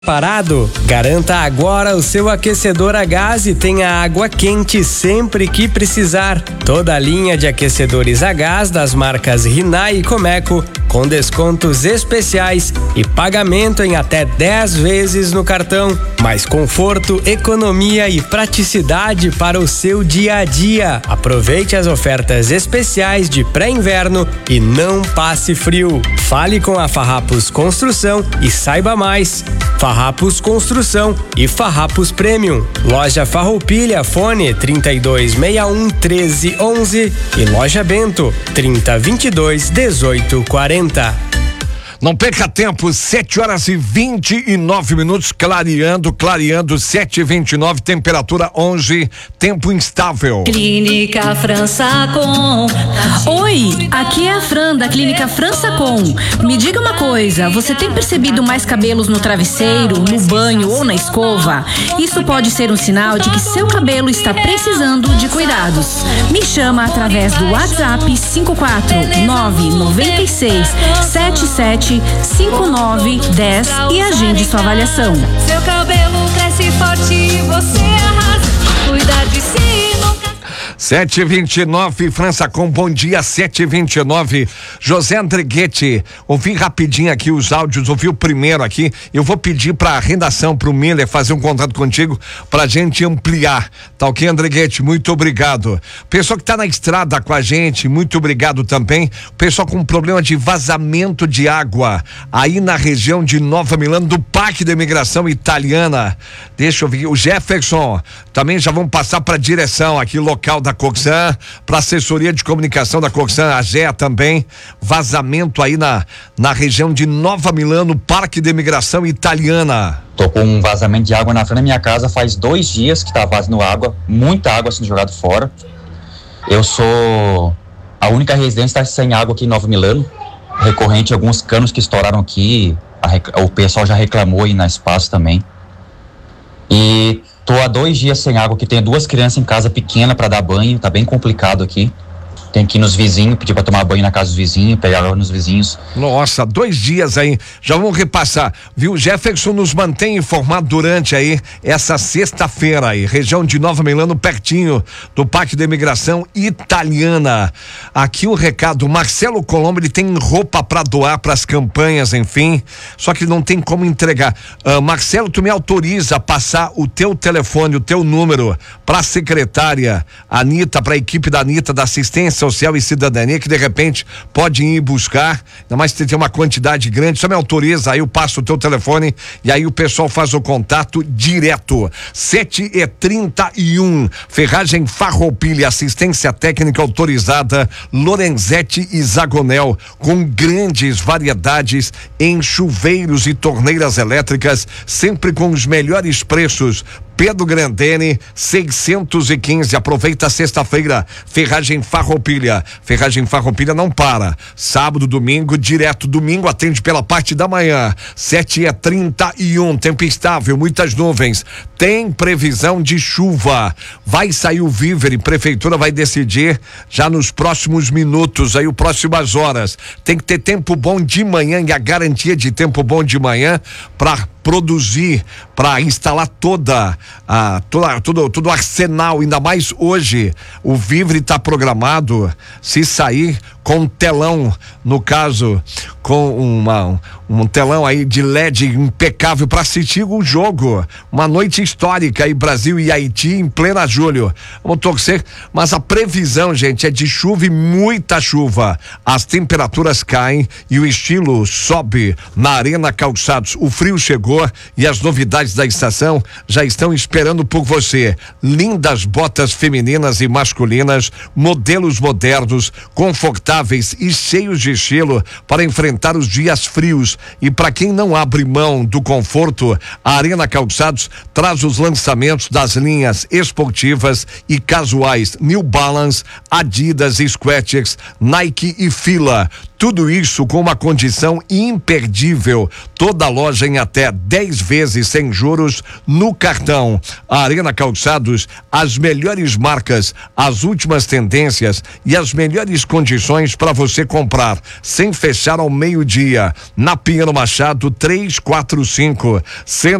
Parado? Garanta agora o seu aquecedor a gás e tenha água quente sempre que precisar. Toda a linha de aquecedores a gás das marcas Rinnai e Comeco com descontos especiais e pagamento em até 10 vezes no cartão. Mais conforto, economia e praticidade para o seu dia a dia. Aproveite as ofertas especiais de pré-inverno e não passe frio. Fale com a Farrapos Construção e saiba mais. Farrapos Construção e Farrapos Premium. Loja Farroupilha, fone 3261-1311 e Loja Bento 3022-1840. Não perca tempo, 7h29, clareando, 7h29, temperatura 11, tempo instável. Clínica França Com. Oi, aqui é a Fran da Clínica França Com. Me diga uma coisa, você tem percebido mais cabelos no travesseiro, no banho ou na escova? Isso pode ser um sinal de que seu cabelo está precisando de cuidados. Me chama através do WhatsApp 54996775910 e agende sua avaliação. Seu cabelo cresce forte e você arrasa. Cuidar de si nunca. 7h29, França Com, bom dia, 7h29. José Andreguete, ouvi rapidinho aqui os áudios, ouvi o primeiro aqui. Eu vou pedir pra redação, pro Miller, fazer um contato contigo pra gente ampliar. Tá ok, Andreguete? Muito obrigado. Pessoal que tá na estrada com a gente, muito obrigado também. Pessoal com problema de vazamento de água aí na região de Nova Milano, do Parque da Imigração Italiana. Deixa eu ver, o Jefferson, também já vamos passar pra direção aqui, local da Coxan, para assessoria de comunicação da Coxan, a GEA também, vazamento aí na região de Nova Milano, Parque de Imigração Italiana. Tô com um vazamento de água na frente da minha casa faz 2 dias que tá vazando água, muita água sendo jogada fora. Eu sou a única residência que tá sem água aqui em Nova Milano, recorrente a alguns canos que estouraram aqui, o pessoal já reclamou aí na Espaço também. E tô há 2 dias sem água, que tenho 2 crianças em casa pequena para dar banho, tá bem complicado aqui. Tem que ir nos vizinhos, pedir para tomar banho na casa dos vizinhos, pegar água nos vizinhos. Nossa, 2 dias aí, já vamos repassar, viu? Jefferson nos mantém informado durante aí essa sexta-feira aí, região de Nova Milano, pertinho do Parque da Imigração Italiana. Aqui o recado, Marcelo Colombo, ele tem roupa para doar para as campanhas, enfim, só que não tem como entregar. Marcelo, tu me autoriza a passar o teu telefone, o teu número para a secretária Anitta, para a equipe da Anitta, da assistência Social e Cidadania, que de repente pode ir buscar, ainda mais se tem uma quantidade grande, só me autoriza, aí eu passo o teu telefone e aí o pessoal faz o contato direto. 7h31, Ferragem Farroupilha, assistência técnica autorizada, Lorenzetti e Zagonel, com grandes variedades em chuveiros e torneiras elétricas, sempre com os melhores preços. Pedro Grandene, 615. Aproveita a sexta-feira. Ferragem Farroupilha. Ferragem Farroupilha não para. Sábado, domingo, direto. Domingo atende pela parte da manhã. 7h31. Tempo instável, muitas nuvens. Tem previsão de chuva. Vai sair o Vívere. Prefeitura vai decidir já nos próximos minutos, aí, próximas horas. Tem que ter tempo bom de manhã e a garantia de tempo bom de manhã para produzir, para instalar todo o arsenal, ainda mais hoje. O Vívere está programado, se sair com telão, no caso, com um telão aí de LED impecável para assistir o jogo. Uma noite histórica aí, Brasil e Haiti em plena julho. Vamos torcer, mas a previsão, gente, é de chuva e muita chuva. As temperaturas caem e o estilo sobe na Arena Calçados. O frio chegou e as novidades da estação já estão esperando por você. Lindas botas femininas e masculinas, modelos modernos, confortáveis e cheios de estilo para enfrentar os dias frios. E para quem não abre mão do conforto, a Arena Calçados traz os lançamentos das linhas esportivas e casuais New Balance, Adidas, Skechers, Nike e Fila. Tudo isso com uma condição imperdível. Toda loja em até 10 vezes sem juros no cartão. A Arena Calçados, as melhores marcas, as últimas tendências e as melhores condições para você comprar, sem fechar ao meio-dia. Na Pinheiro Machado 345.